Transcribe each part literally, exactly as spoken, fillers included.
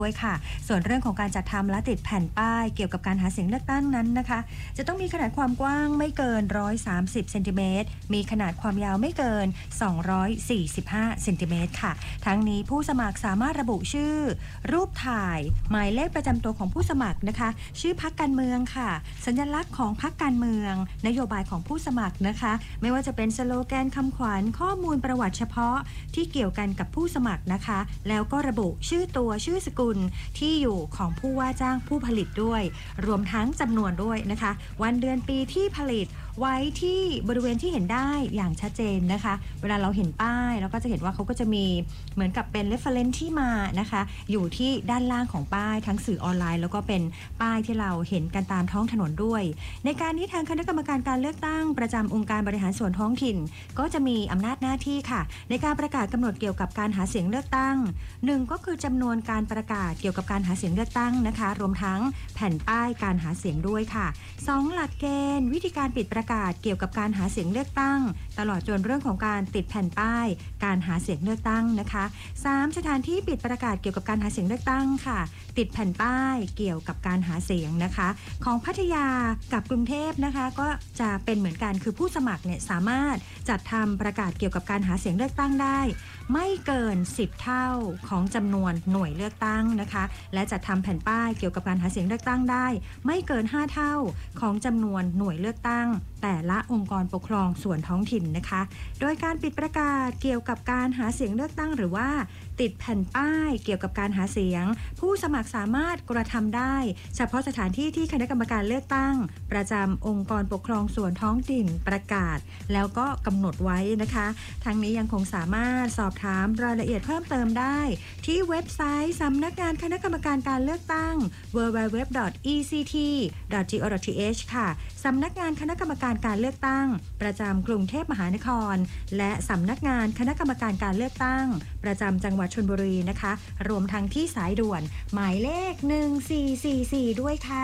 ด้วยค่ะส่วนเรื่องของการจัดทำและติดแผ่นป้ายเกี่ยวกับการหาเสียงเลือกตั้งนั้นนะคะจะต้องมีขนาดความกว้างไม่เกินหนึ่งร้อยสามสิบเซนติเมตรมีขนาดความยาวไม่เกินสองร้อยสี่สิบห้าเซนติเมตรค่ะทั้งนี้ผู้สมัครสามารถระบุชื่อรูปถ่ายหมายเลขประจำตัวของผู้สมัครนะคะชื่อพรรคการเมืองค่ะสัญลักษณ์ของพรรคการเมืองนโยบายของผู้สมัครนะคะไม่ว่าจะเป็นสโลแกนคำขวัญข้อมูลประวัติเฉพาะที่เกี่ยวกันกับผู้สมัครนะคะแล้วก็ระบุชื่อตัวชื่อสกุลที่อยู่ของผู้ว่าจ้างผู้ผลิตด้วยรวมทั้งจำนวนด้วยนะคะวันเดือนปีที่ผลิตไว้ที่บริเวณที่เห็นได้อย่างชัดเจนนะคะเวลาเราเห็นป้ายเราก็จะเห็นว่าเขาก็จะมีเหมือนกับเป็น reference ที่มานะคะอยู่ที่ด้านล่างของป้ายทั้งสื่อออนไลน์แล้วก็เป็นป้ายที่เราเห็นกันตามท้องถนนด้วยในการนี้ทางคณะกรรมการการเลือกตั้งประจำองค์การบริหารส่วนท้องถิ่นก็จะมีอำนาจหน้าที่ค่ะในการประกาศกำหนดเกี่ยวกับการหาเสียงเลือกตั้งหนึ่งก็คือจำนวนการประกาศเกี่ยวกับการหาเสียงเลือกตั้งนะคะรวมทั้งแผ่นป้ายการหาเสียงด้วยค่ะสองหลักเกณฑ์วิธีการปิดประกาศเกี่ยวกับการหาเสียงเลือกตั้งตลอดจนเรื่องของการติดแผ่นป้ายการหาเสียงเลือกตั้งนะคะสามสถานที่ปิดประกาศเกี่ยวกับการหาเสียงเลือกตั้งค่ะติดแผ่นป้ายเกี่ยวกับการหาเสียงนะคะของพัทยากับกรุงเทพนะคะก็จะเป็นเหมือนกันคือผู้สมัครเนี่ยสามารถจัดทำประกาศเกี่ยวกับการหาเสียงเลือกตั้งได้ไม่เกินสิบเท่าของจำนวนหน่วยเลือกตั้งนะคะและจัดทำแผ่นป้ายเกี่ยวกับการหาเสียงเลือกตั้งได้ไม่เกินห้าเท่าของจำนวนหน่วยเลือกตั้งแต่ละองค์กรปกครองส่วนท้องถิ่นนะคะโดยการปิดประกาศเกี่ยวกับการหาเสียงเลือกตั้งหรือว่าติดแผ่นป้ายเกี่ยวกับการหาเสียงผู้สมัครสามารถกระทำได้เฉพาะสถานที่ที่คณะกรรมการเลือกตั้งประจำองค์กรปกครองส่วนท้องถิ่นประกาศแล้วก็กำหนดไว้นะคะทั้งนี้ยังคงสามารถสอบถามรายละเอียดเพิ่มเติมได้ที่เว็บไซต์สำนักงานคณะกรรมการการเลือกตั้ง ดับเบิลยู ดับเบิลยู ดับเบิลยู ดอท อี ซี ที ดอท จี โอ ดอท ที เอช ค่ะสำนักงานคณะกรรมการการเลือกตั้งประจำกรุงเทพมหานครและสำนักงานคณะกรรมการการเลือกตั้งประจำจังหวัดชลบุรีนะคะรวมทั้งที่สายด่วนหมายเลขหนึ่งสี่สี่สี่ด้วยค่ะ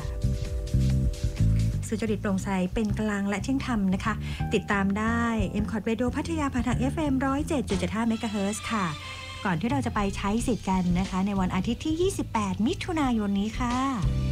สุจริตโปร่งใสเป็นกลางและเที่ยงธรรมนะคะติดตามได้ เอ็ม คอท Radio พัทยาผ่านทาง เอฟ เอ็ม หนึ่งร้อยเจ็ดจุดเจ็ดห้า เมกะเฮิรตซ์ค่ะก่อนที่เราจะไปใช้สิทธิ์กันนะคะในวันอาทิตย์ที่ยี่สิบแปดมิถุนายนนี้ค่ะ